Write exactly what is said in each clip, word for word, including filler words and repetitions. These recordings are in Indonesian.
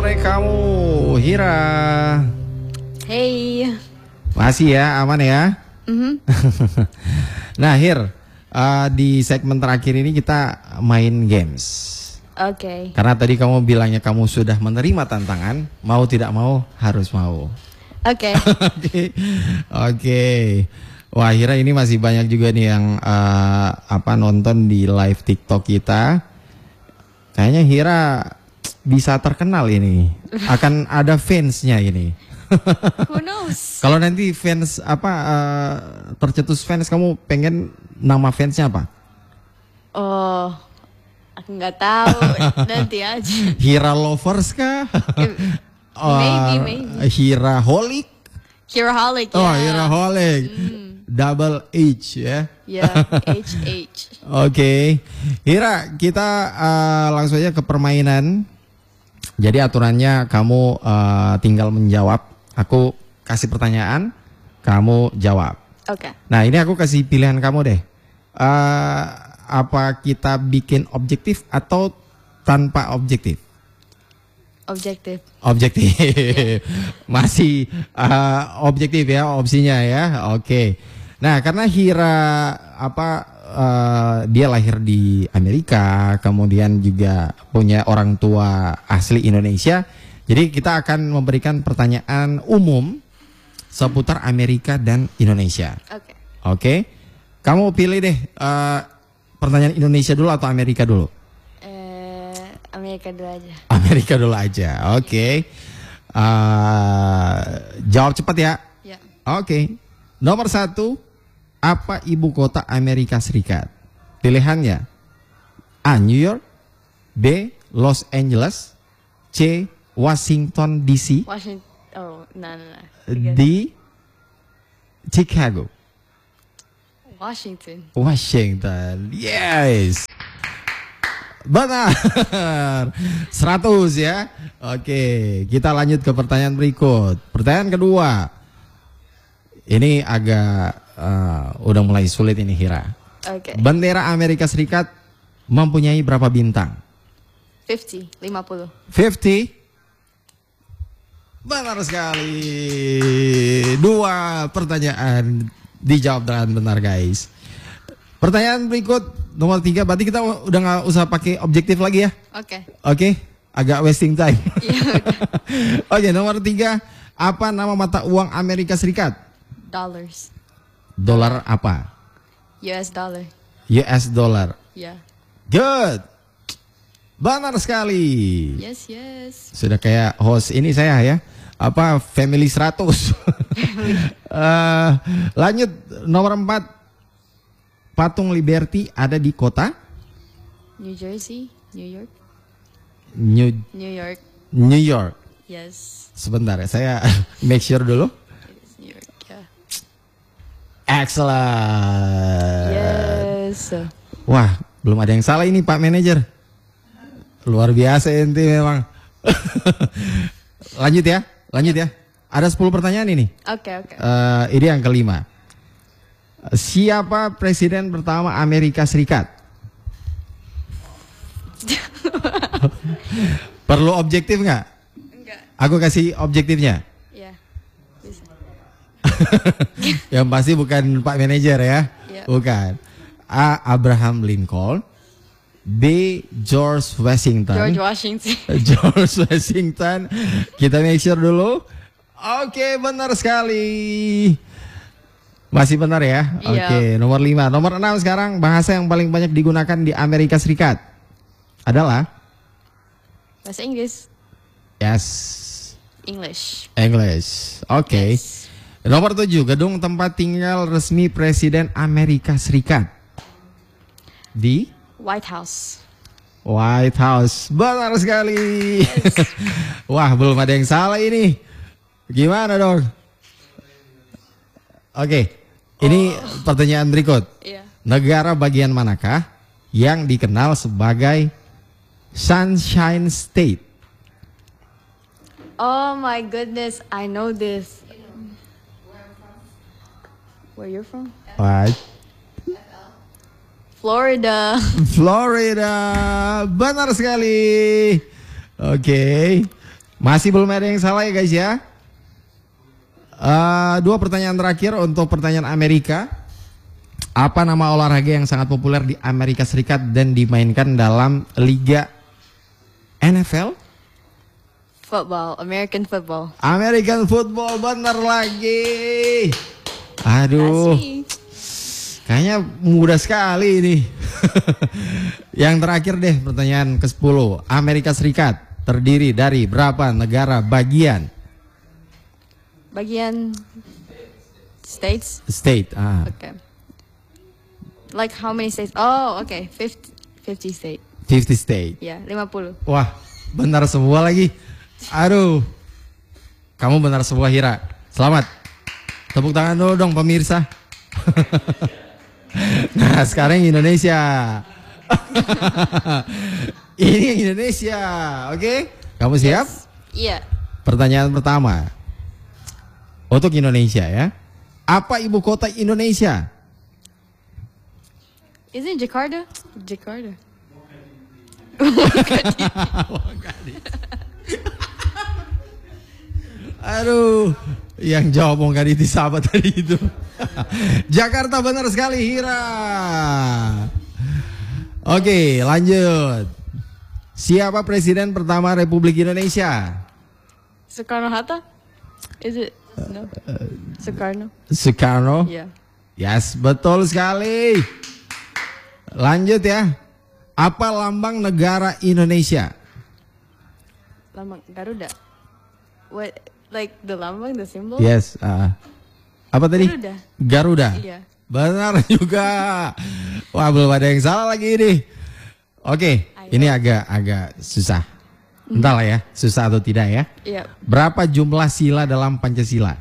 sore kamu, Hira. Hey. Masih ya, aman ya? Mm-hmm. Nah, Hir, uh, di segmen terakhir ini kita main games. Oke. Okay. Karena tadi kamu bilangnya kamu sudah menerima tantangan, mau tidak mau harus mau. Oke. Oke. Oke. Wah, Hira ini masih banyak juga nih yang uh, apa nonton di live TikTok kita. Kayaknya Hira bisa terkenal ini. Akan ada fansnya ini. Who knows? Kalau nanti fans apa uh, tercetus fans, kamu pengen nama fansnya apa? Oh, aku nggak tahu. Nanti aja. Hira lovers kah? Maybe, maybe. Hira holic. Hiraholic. Yeah. Oh, Hiraholic. Mm. Double H ya. Ya, yeah, H H. Oke, Hira, kita uh, langsung aja ke permainan. Jadi aturannya kamu uh, tinggal menjawab. Aku kasih pertanyaan, kamu jawab. Oke. Okay. Nah, ini aku kasih pilihan kamu deh. Uh, apa kita bikin objektif atau tanpa objektif? Objektif. Objektif. Masih uh, objektif ya opsinya ya. Oke. Okay. Nah, karena Hira apa uh, dia lahir di Amerika, kemudian juga punya orang tua asli Indonesia. Jadi kita akan memberikan pertanyaan umum seputar Amerika dan Indonesia. Oke. Okay. Oke. Okay? Kamu pilih deh uh, pertanyaan Indonesia dulu atau Amerika dulu? Eh, Amerika dulu aja. Amerika dulu aja. Oke. Okay. Uh, jawab cepat ya. Ya. Oke. Okay. Nomor satu, apa ibu kota Amerika Serikat? Pilihannya A. New York, B. Los Angeles, C. Washington D C, Washington. Oh, no, no, no. D. Chicago. Washington. Washington. Yes. Benar. seratus ya. Oke, kita lanjut ke pertanyaan berikut. Pertanyaan kedua. Ini agak uh, udah mulai sulit ini, Hira. Oke. Okay. Bendera Amerika Serikat mempunyai berapa bintang? lima puluh. lima puluh. Benar sekali. Dua pertanyaan dijawab dengan benar, guys. Pertanyaan berikut nomor tiga. Berarti kita udah nggak usah pakai objektif lagi ya? Oke. Okay. Oke. Okay? Agak wasting time. Yeah, Oke, okay, nomor tiga. Apa nama mata uang Amerika Serikat? Dollars. Dolar apa? U S dollar. U S dollar. Ya. Yeah. Good. Benar sekali. Yes, yes. Sudah kayak host ini saya ya. Apa Family seratus. uh, lanjut nomor empat. Patung Liberty ada di kota New Jersey, New York. New New York. New York. Yes. Sebentar ya, saya make sure dulu. New York, yeah. Excellent. Yes. Wah, belum ada yang salah ini Pak Manajer. Luar biasa ente memang. Lanjut ya, lanjut ya. Ada sepuluh pertanyaan ini. Oke, okay, oke. Okay. Uh, ini yang kelima. Siapa presiden pertama Amerika Serikat? Perlu objektif nggak? Enggak. Aku kasih objektifnya. Iya, bisa. Yang pasti bukan Pak Manajer ya. Ya. Bukan. A. Abraham Lincoln. B. George Washington. George Washington. George Washington. Kita make sure dulu. Oke, benar sekali. Masih benar ya? Iya. Oke, nomor lima. Nomor enam sekarang, bahasa yang paling banyak digunakan di Amerika Serikat adalah? Bahasa Inggris. Yes. English. English. Oke. Okay. Yes. Nomor tujuh, gedung tempat tinggal resmi Presiden Amerika Serikat. Di? White House. White House. Benar sekali. Yes. Wah, belum ada yang salah ini. Gimana dong? Oke. Okay. Ini oh. Pertanyaan berikut. Yeah. Negara bagian manakah yang dikenal sebagai Sunshine State? Oh my goodness, I know this. Where you're from? What? Florida. Florida. Benar sekali. Oke. Okay. Masih belum ada yang salah ya guys ya. Uh, dua pertanyaan terakhir untuk pertanyaan Amerika. Apa nama olahraga yang sangat populer di Amerika Serikat dan dimainkan dalam Liga N F L? Football, American football. American football, benar lagi. Aduh, kayaknya mudah sekali ini. Yang terakhir deh, pertanyaan ke sepuluh. Amerika Serikat terdiri dari berapa negara bagian? Bagian states? State. Ah. Okay. Like how many states? Oh, okay. fifty, fifty state. fifty state. Ya, yeah, lima puluh. Wah, benar semua lagi. Aduh. Kamu benar semua, Hira. Selamat. Tepuk tangan dulu dong pemirsa. Nah, sekarang Indonesia. Ini Indonesia. Oke? Okay? Kamu siap? Iya. Yeah. Pertanyaan pertama. Untuk Indonesia ya. Apa ibu kota Indonesia? Isn't Jakarta? Jakarta. Aduh, yang jawab mau gak sahabat tadi itu. Jakarta, benar sekali, Hira. Oke, lanjut. Siapa presiden pertama Republik Indonesia? Soekarno-Hatta? Is it? No. Soekarno. Soekarno? Yeah. Yes, betul sekali. Lanjut ya. Apa lambang negara Indonesia? Lambang Garuda. What? Like the lambang, the symbol? Yes. Uh, apa tadi? Garuda. Garuda. Iya. Benar juga. Wah, belum ada yang salah lagi ini. Oke, ini agak agak susah. Entah lah ya, susah atau tidak ya. Iya. Berapa jumlah sila dalam Pancasila?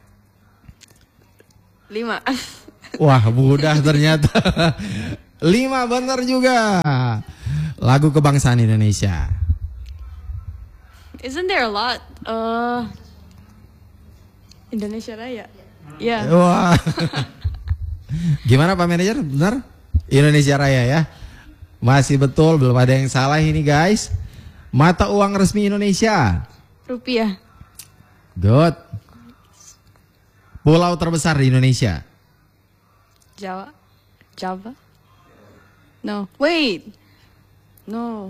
Lima. Wah, mudah ternyata. Lima, benar juga. Lagu kebangsaan Indonesia. Isn't there a lot? Uh, Indonesia Raya. Ya. Yeah. Wah. Gimana Pak Manajer? Benar? Indonesia Raya ya. Masih betul, belum ada yang salah ini guys. Mata uang resmi Indonesia. Rupiah. Good. Pulau terbesar di Indonesia. Jawa. Java. No. Wait. No.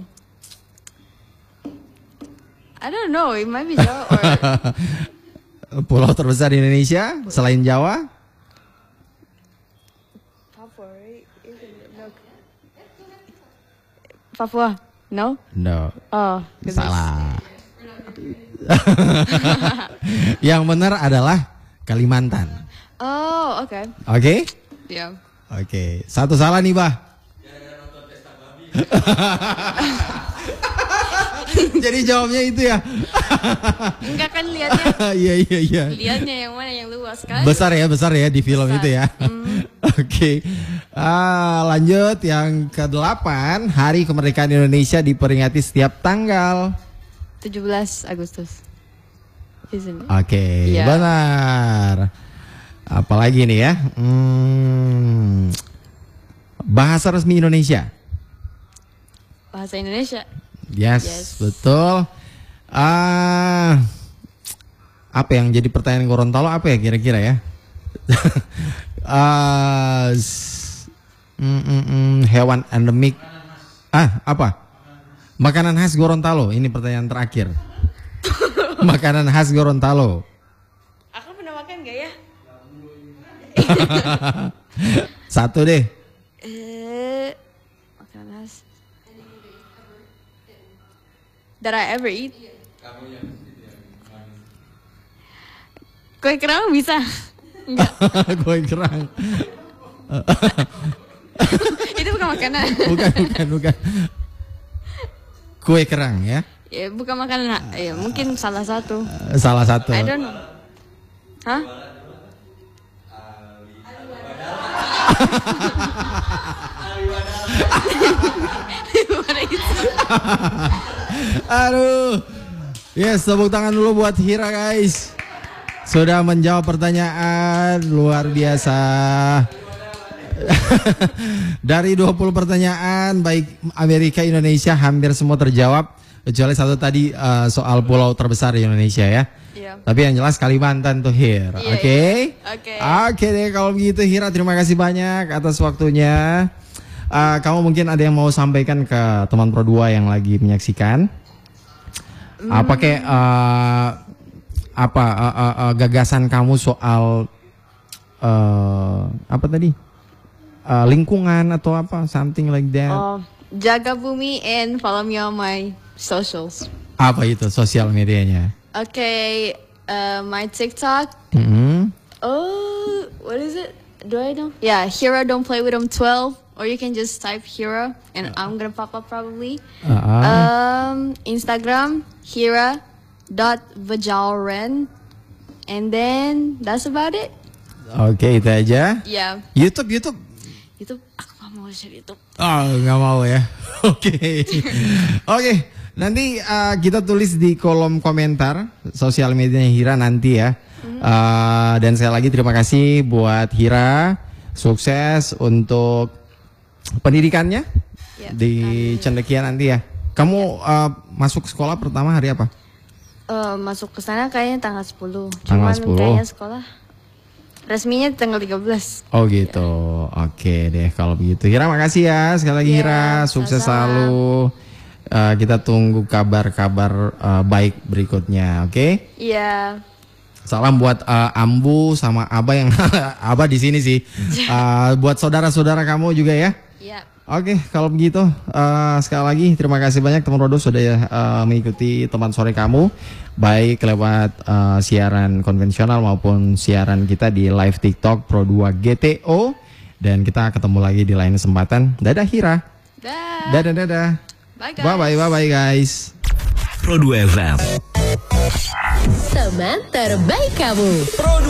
I don't know. It might be Jawa or... Pulau terbesar di Indonesia selain Jawa? Papua, right? No. Papua. No? No. Oh, goodness. Salah. Yang benar adalah Kalimantan. Oh, okay. Oke? Okay? Yeah. Oke. Okay. Satu salah nih, Bah. Jadi jawabnya itu ya. Enggak kan lihatnya. Iya iya iya. Lihatnya yang mana yang luas kan? Besar ya, besar ya di film besar. itu ya. Mm. Oke. Okay. Ah, lanjut yang kedelapan, Hari Kemerdekaan Indonesia diperingati setiap tanggal tujuh belas Agustus. Isn't it? Oke, okay, yeah. Benar. Apalagi nih ya? Hmm, bahasa resmi Indonesia. Bahasa Indonesia. Yes, yes. Betul. Ah, apa yang jadi pertanyaan Gorontalo apa ya kira-kira ya? ah, mm, mm, mm, hewan endemik. Ah, apa? Makanan khas Gorontalo. Ini pertanyaan terakhir. Makanan khas Gorontalo. Aku pernah makan gak ya? Satu deh. Eh, makanan khas. That I ever eat. Kue kerang bisa? Enggak. Kue kerang. Itu bukan makanan. Bukan, bukan, bukan. Kue kerang ya? Ya, bukan makanan. Ya, mungkin salah satu. Uh, salah satu. I don't know. Hah? Aduh. Yes, tepuk tangan dulu buat Hira guys. Sudah menjawab pertanyaan luar biasa. Dari dua puluh pertanyaan baik Amerika Indonesia hampir semua terjawab. Kecuali satu tadi uh, soal pulau terbesar di Indonesia ya. Iya. Tapi yang jelas Kalimantan tuh Hir. Iya, Oke. iya. Oke. Oke deh kalau begitu Hira, terima kasih banyak atas waktunya. Uh, kamu mungkin ada yang mau sampaikan ke teman Pro dua yang lagi menyaksikan? Hmm. Apa kayak uh, apa uh, uh, uh, gagasan kamu soal uh, apa tadi? Uh, lingkungan atau apa, something like that? Oh, jaga bumi and follow me on my socials. Apa itu sosial medianya? Okay, uh, my TikTok. Mm-hmm. Oh, what is it? Do I know? Yeah, Hira don't play with them twelve. Or you can just type Hira and I'm gonna pop up probably. Uh-uh. Um, Instagram Hira dot Vajalren, and then that's about it. Oke, itu aja. Yeah. YouTube, YouTube. YouTube, aku gak mau share YouTube. Oh, nggak mau ya. Oke. Oke, nanti uh, kita tulis di kolom komentar sosial medianya Hira nanti ya. Uh, dan sekali lagi terima kasih buat Hira. Sukses untuk pendidikannya Ya, di Cendekia nanti ya. Kamu uh, masuk sekolah pertama hari apa? Uh, masuk ke sana kayaknya tanggal sepuluh. Tanggal Cuman sepuluh. kayaknya sekolah resminya tanggal tiga belas. Oh gitu. Oke deh kalau begitu. Hira makasih ya sekali lagi Ya, Hira. Sukses sama-sama. selalu. Uh, kita tunggu kabar-kabar uh, baik berikutnya. Oke? Iya. Salam buat uh, Ambu sama Aba yang Aba di sini sih. Uh, buat saudara-saudara kamu juga ya. Iya. Oke, kalau begitu uh, sekali lagi terima kasih banyak teman Rodo sudah uh, mengikuti teman sore kamu baik lewat uh, siaran konvensional maupun siaran kita di live TikTok Pro dua G T O, dan kita ketemu lagi di lain kesempatan. Dadah Hira. Dah. Dadah dadah. Bye guys. Bye bye bye bye guys. Pro dua F M. Teman terbaik kamu.